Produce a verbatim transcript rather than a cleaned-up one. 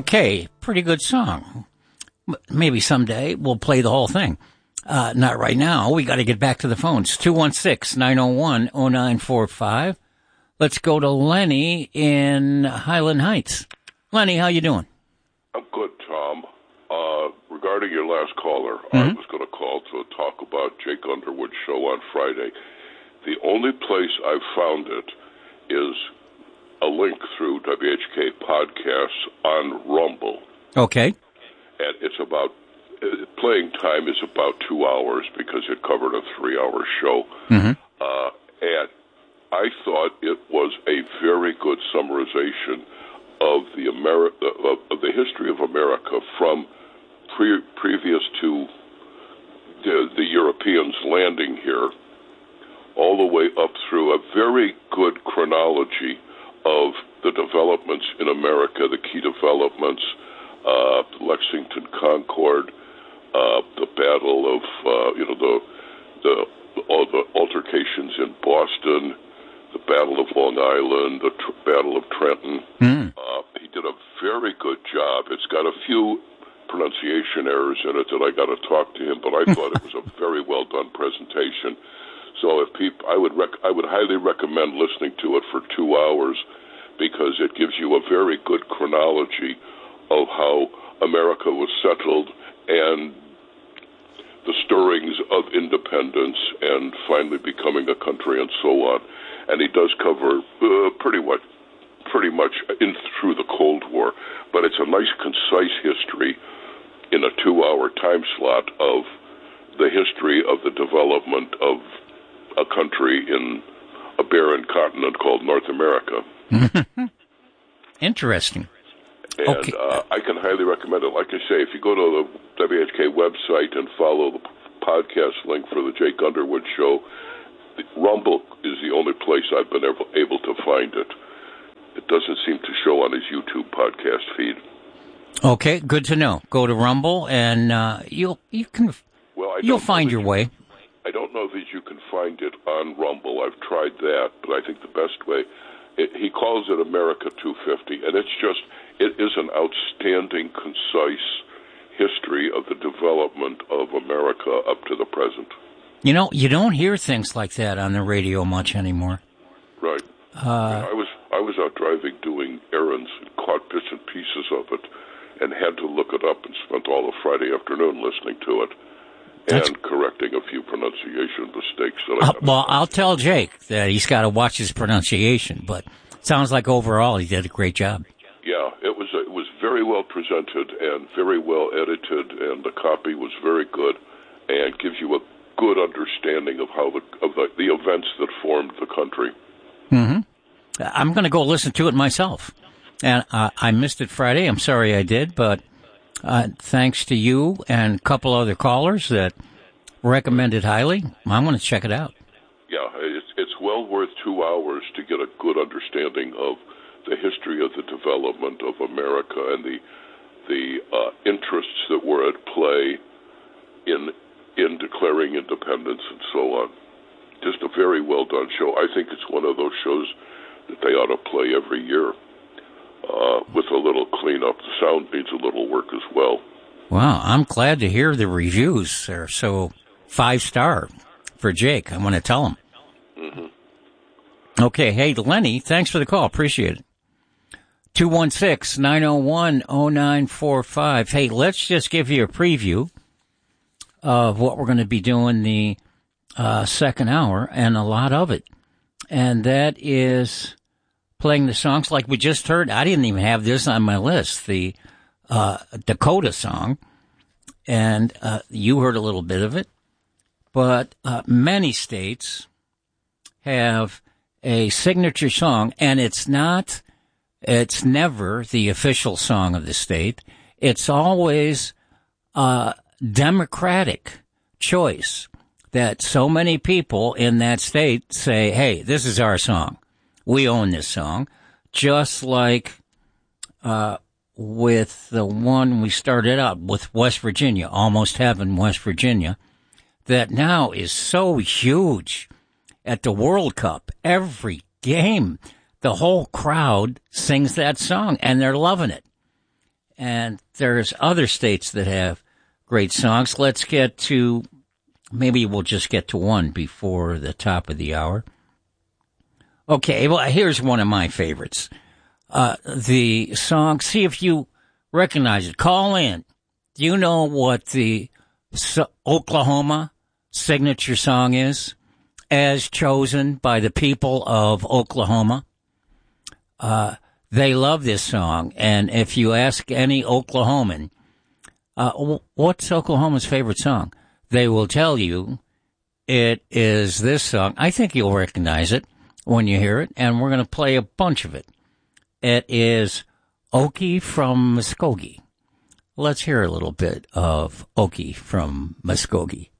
okay, pretty good song. Maybe someday we'll play the whole thing. Uh, not right now. We got to get back to the phones. two one six, nine oh one, oh nine four five. Let's go to Lenny in Highland Heights. Lenny, how you doing? I'm good, Tom. Uh, regarding your last caller, Mm-hmm. I was going to call to talk about Jake Underwood's show on Friday. The only place I've found it is a link through W H K Podcasts on Rumble. Okay. And it's about, uh, playing time is about two hours because it covered a three-hour show. Mm-hmm. Uh, and I thought it was a very good summarization of the Ameri- of, of the history of America from pre- previous to the, the Europeans landing here, all the way up through a very good chronology of the developments in America, the key developments, uh, Lexington, Concord, uh, the battle of, uh, you know, the, the all the altercations in Boston, the Battle of Long Island, the tr- Battle of Trenton. Mm. Uh, he did a very good job. It's got a few pronunciation errors in it that I got to talk to him, but I thought it was a very well done presentation. So if people, I would rec- I would highly recommend listening to it for two hours because it gives you a very good chronology of how America was settled and the stirrings of independence and finally becoming a country and so on. And he does cover uh, pretty much, pretty much in through the Cold War, but it's a nice, concise history in a two-hour time slot of the history of the development of a country in a barren continent called North America. Interesting. And okay. uh, I can highly recommend it. Like I say, if you go to the W H K website and follow the podcast link for the Jake Underwood show, Rumble is the only place I've been able, able to find it. It doesn't seem to show on his YouTube podcast feed. Okay, good to know. Go to Rumble and uh, you'll you can well, I you'll find your you, way. I don't know that you can find it on Rumble. I've tried that, but I think the best way. It, he calls it America two fifty, and it's just it is an outstanding, concise history of the development of America up to the present. You know, you don't hear things like that on the radio much anymore. Right. Uh, I, mean, I was I was out driving doing errands and caught bits and pieces of it and had to look it up and spent all the Friday afternoon listening to it and correcting a few pronunciation mistakes. That I uh, well, I'll tell Jake that he's got to watch his pronunciation, but it sounds like overall he did a great job. Yeah, it was it was very well presented and very well edited, and the copy was very good and gives you a good understanding of how the of the, the events that formed the country. Mm-hmm. I'm going to go listen to it myself, and uh, I missed it Friday. I'm sorry I did, but uh, thanks to you and a couple other callers that recommended highly, I'm going to check it out. Yeah, it's it's well worth two hours to get a good understanding of the history of the development of America and the the uh, interests that were at play in in declaring independence and so on. Just a very well done show. I think it's one of those shows that they ought to play every year uh, with a little cleanup. The sound needs a little work as well. Wow, I'm glad to hear the reviews. They're so five star for Jake. I want to tell him. Mm-hmm. Okay, hey, Lenny, thanks for the call. Appreciate it. two one six, nine oh one, oh nine four five. Hey, let's just give you a preview of what we're going to be doing the uh, second hour, and a lot of it. And that is playing the songs like we just heard. I didn't even have this on my list, the uh, Dakota song. And uh, you heard a little bit of it. But uh, many states have a signature song, and it's not, it's never the official song of the state. It's always a democratic choice that so many people in that state say, hey, this is our song. We own this song. Just like uh with the one we started out with, West Virginia, Almost Heaven, West Virginia, that now is so huge at the World Cup. Every game, the whole crowd sings that song, and they're loving it. And there's other states that have great songs. Let's get to, maybe we'll just get to one before the top of the hour. Okay, well, here's one of my favorites. Uh, the song, see if you recognize it. Call in. Do you know what the so- Oklahoma signature song is, as chosen by the people of Oklahoma? Uh, they love this song, and if you ask any Oklahoman, uh, what's Oklahoma's favorite song, they will tell you it is this song. I think you'll recognize it when you hear it, and we're going to play a bunch of it. It is Okie from Muskogee. Let's hear a little bit of Okie from Muskogee.